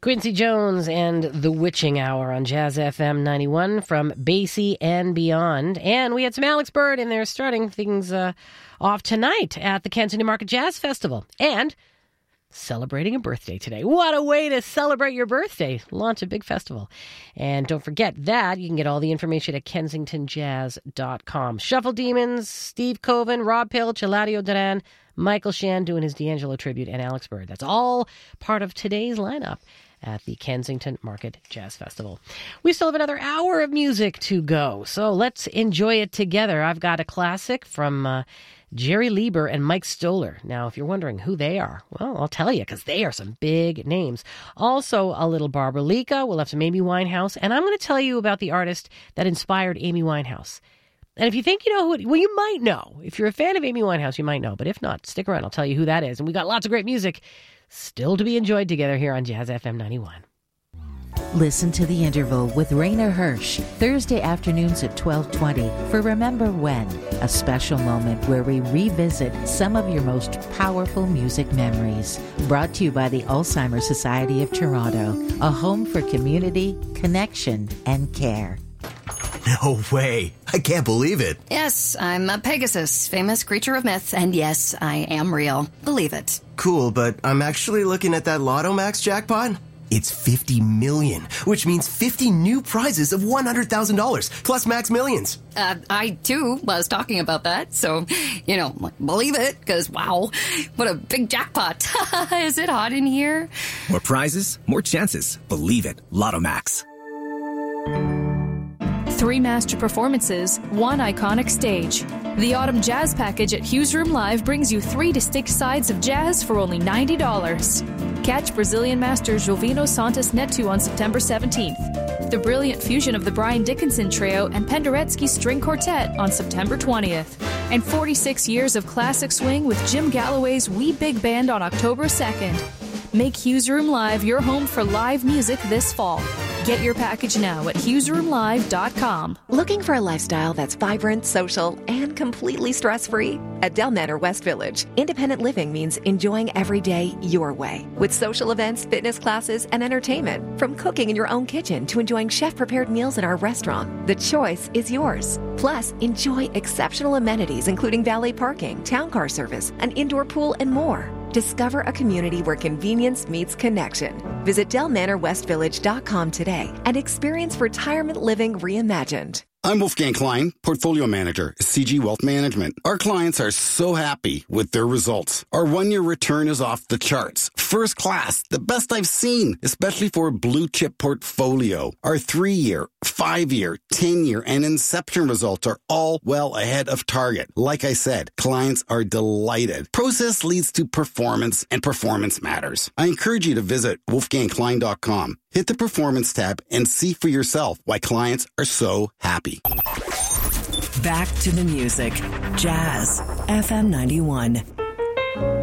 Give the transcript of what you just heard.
Quincy Jones and The Witching Hour on Jazz FM 91 from Basie and beyond. And we had some Alex Bird in there starting things off tonight at the Kensington Market Jazz Festival. And celebrating a birthday today. What a way to celebrate your birthday. Launch a big festival. And don't forget that you can get all the information at kensingtonjazz.com. Shuffle Demons, Steve Coven, Rob Pilch, Eladio Duran, Michael Shan doing his D'Angelo tribute, and Alex Bird. That's all part of today's lineup at the Kensington Market Jazz Festival. We still have another hour of music to go, so let's enjoy it together. I've got a classic from Jerry Lieber and Mike Stoller. Now, if you're wondering who they are, well, I'll tell you, because they are some big names. Also, a little Barbara Lica. We'll have some Amy Winehouse, and I'm going to tell you about the artist that inspired Amy Winehouse. And if you think you know who well, you might know. If you're a fan of Amy Winehouse, you might know. But if not, stick around. I'll tell you who that is. And we got lots of great music still to be enjoyed together here on Jazz FM 91. Listen to The Interval with Rainer Hirsch, Thursday afternoons at 12:20 for Remember When, a special moment where we revisit some of your most powerful music memories. Brought to you by the Alzheimer's Society of Toronto, a home for community, connection, and care. No way. I can't believe it. Yes, I'm a Pegasus, famous creature of myth, and yes, I am real. Believe it. Cool, but I'm actually looking at that Lotto Max jackpot. It's 50 million, which means 50 new prizes of $100,000, plus Max Millions. I, too, was talking about that, so, believe it, because, wow, what a big jackpot. Is it hot in here? More prizes, more chances. Believe it. Lotto Max. 3 master performances, 1 iconic stage. The Autumn Jazz Package at Hughes Room Live brings you 3 distinct sides of jazz for only $90. Catch Brazilian master Jovino Santos Neto on September 17th. The brilliant fusion of the Brian Dickinson Trio and Penderecki String Quartet on September 20th. And 46 years of classic swing with Jim Galloway's Wee Big Band on October 2nd. Make Hughes Room Live your home for live music this fall. Get your package now at HughesRoomLive.com. Looking for a lifestyle that's vibrant, social, and completely stress-free? At Del Manor West Village, independent living means enjoying every day your way. With social events, fitness classes, and entertainment. From cooking in your own kitchen to enjoying chef-prepared meals in our restaurant, the choice is yours. Plus, enjoy exceptional amenities including valet parking, town car service, an indoor pool, and more. Discover a community where convenience meets connection. Visit DelManorWestVillage.com today and experience retirement living reimagined. I'm Wolfgang Klein, Portfolio Manager, CG Wealth Management. Our clients are so happy with their results. Our 1-year return is off the charts. First class, the best I've seen, especially for a blue chip portfolio. Our 3-year, 5-year, 10-year, and Inception results are all well ahead of target. Like I said, clients are delighted. Process leads to performance, and performance matters. I encourage you to visit wolfgangklein.com. Hit the Performance tab and see for yourself why clients are so happy. Back to the music. Jazz FM 91.